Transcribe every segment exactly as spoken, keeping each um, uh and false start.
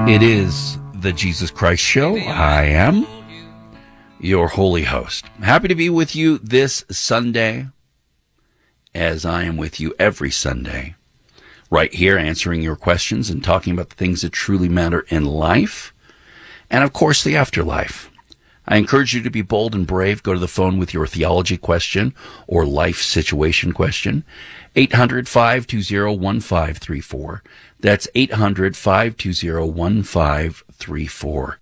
It is the Jesus Christ Show. I am your holy host. Happy to be with you this Sunday, as I am with you every Sunday, right here answering your questions and talking about the things that truly matter in life, and of course the afterlife. I encourage you to be bold and brave. Go to the phone with your theology question or life situation question. eight hundred, five two zero, one five three four. That's eight hundred, five two zero, one five three four.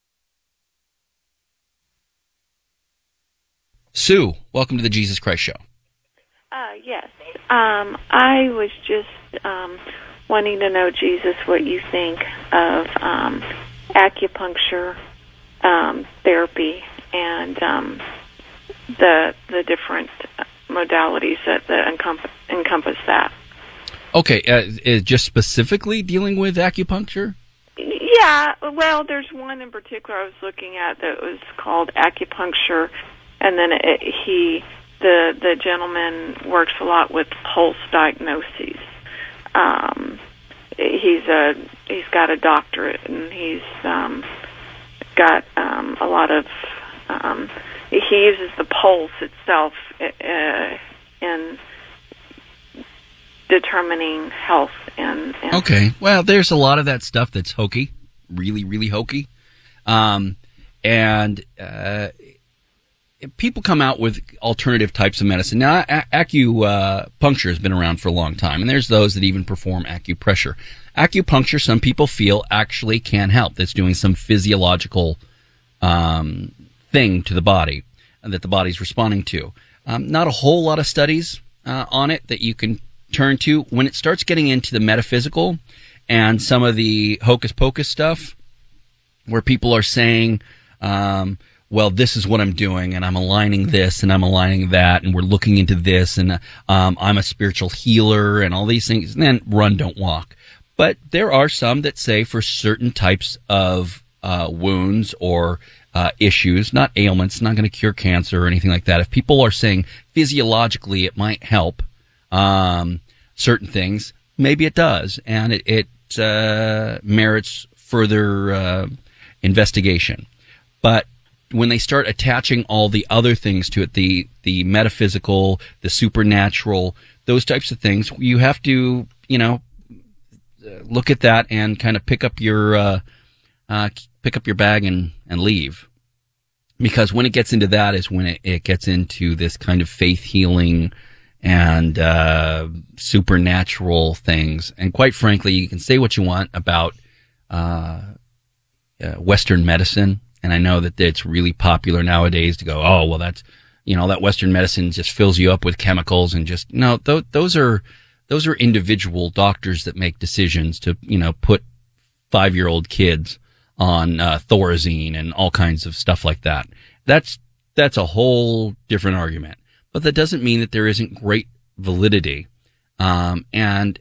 Sue, welcome to the Jesus Christ Show. Uh, yes. Um, I was just um, wanting to know, Jesus, what you think of um, acupuncture um, therapy and um, the the different modalities that, that encompass, encompass that. Okay, uh, is just specifically dealing with acupuncture? Yeah, well, there's one in particular I was looking at that was called acupuncture, and then it, he, the the gentleman works a lot with pulse diagnoses. Um, he's a he's got a doctorate, and he's um, got um, a lot of. Um, he uses the pulse itself uh, in determining health and, and okay, well, there's a lot of that stuff that's hokey, really, really hokey, um, and uh, people come out with alternative types of medicine. Now, a- acupuncture has been around for a long time, and there's those that even perform acupressure. Acupuncture, some people feel, actually can help. That's doing some physiological um, thing to the body and that the body's responding to. Um, not a whole lot of studies uh, on it that you can turn to. When it starts getting into the metaphysical and some of the hocus pocus stuff, where people are saying, um, well, this is what I'm doing, and I'm aligning this, and I'm aligning that, and we're looking into this, and um, I'm a spiritual healer, and all these things, and then run, don't walk. But there are some that say for certain types of uh, wounds or uh, issues, not ailments, not going to cure cancer or anything like that. If people are saying physiologically it might help, Um, certain things, maybe it does, and it, it uh, merits further uh, investigation. But when they start attaching all the other things to it, the the metaphysical, the supernatural, those types of things, you have to, you know, look at that and kind of pick up your uh, uh, pick up your bag and, and leave. Because when it gets into that is when it, it gets into this kind of faith healing and uh, supernatural things. And quite frankly, you can say what you want about uh, uh, Western medicine, and I know that it's really popular nowadays to go, oh, well, that's, you know, that Western medicine just fills you up with chemicals and just, no, th- those are those are individual doctors that make decisions to, you know, put five-year-old kids on uh, Thorazine and all kinds of stuff like that. That's that's a whole different argument. But that doesn't mean that there isn't great validity. Um, and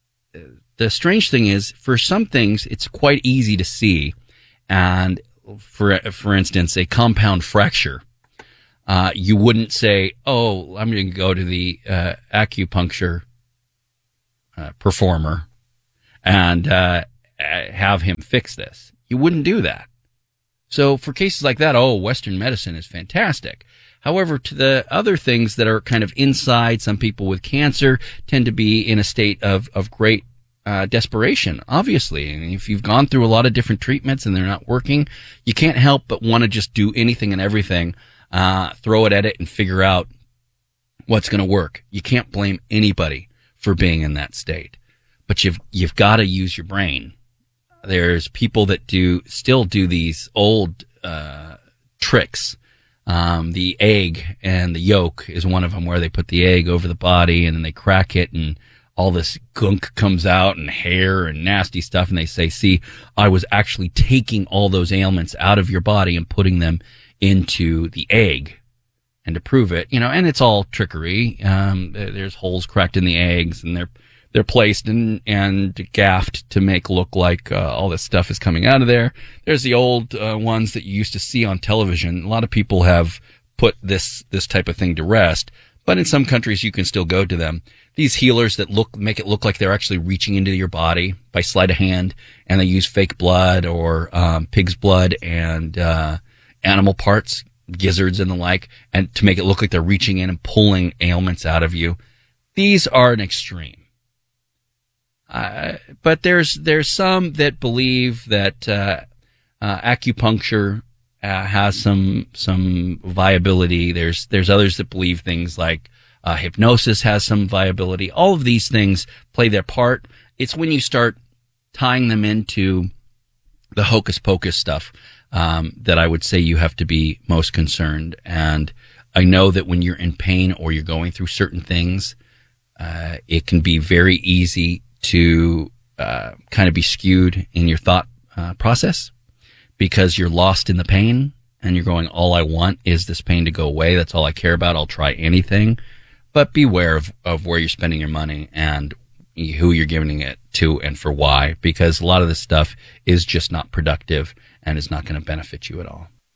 the strange thing is, for some things, it's quite easy to see. And for for instance, a compound fracture, uh, you wouldn't say, "Oh, I'm going to go to the uh, acupuncture uh, performer and uh, have him fix this." You wouldn't do that. So for cases like that, oh, Western medicine is fantastic. However, to the other things that are kind of inside, some people with cancer tend to be in a state of, of great uh, desperation, obviously. And if you've gone through a lot of different treatments and they're not working, you can't help but want to just do anything and everything, uh, throw it at it and figure out what's going to work. You can't blame anybody for being in that state. But you've you've got to use your brain. There's people that do still do these old uh, tricks. Um, the egg and the yolk is one of them, where they put the egg over the body and then they crack it and all this gunk comes out and hair and nasty stuff. And they say, see, I was actually taking all those ailments out of your body and putting them into the egg. And to prove it, you know, and it's all trickery. Um, there's holes cracked in the eggs and they're they're placed and, and gaffed to make look like uh, all this stuff is coming out of there. There's the old uh, ones that you used to see on television. A lot of people have put this this type of thing to rest, but in some countries you can still go to them. These healers that look make it look like they're actually reaching into your body by sleight of hand, and they use fake blood or um, pig's blood and uh, animal parts, gizzards and the like, and to make it look like they're reaching in and pulling ailments out of you. These are an extreme. Uh, but there's there's some that believe that uh, uh, acupuncture uh, has some some viability. There's there's others that believe things like uh, hypnosis has some viability. All of these things play their part. It's when you start tying them into the hocus pocus stuff um, that I would say you have to be most concerned. And I know that when you're in pain or you're going through certain things, uh, it can be very easy to uh, kind of be skewed in your thought uh, process because you're lost in the pain and you're going, all I want is this pain to go away. That's all I care about. I'll try anything. But beware of, of where you're spending your money and who you're giving it to and for why, because a lot of this stuff is just not productive and is not going to benefit you at all.